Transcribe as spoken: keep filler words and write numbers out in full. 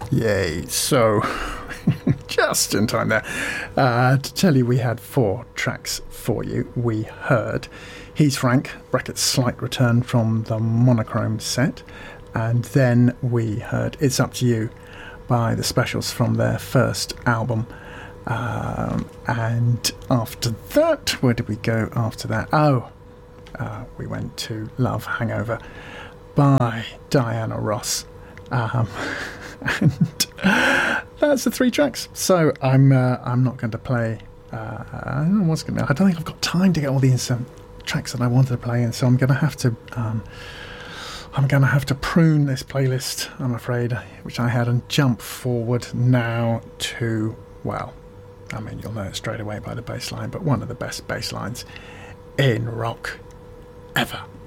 Yay. So, just in time there. Uh, to tell you, we had four tracks for you. We heard He's Frank, brackets slight return from the Monochrome set. And then we heard It's Up to You by the Specials from their first album. Um, and after that, where did we go after that? Oh, uh, we went to Love Hangover by Diana Ross. Um, and that's the three tracks. So I'm uh, I'm not going to play. Uh, I don't know what's going to. I don't think I've got time to get all these um, tracks that I wanted to play in. So I'm going to have to. Um, I'm going to have to prune this playlist, I'm afraid, which I had, and jump forward now to, well, I mean, you'll know it straight away by the bass line, but one of the best bass lines in rock ever.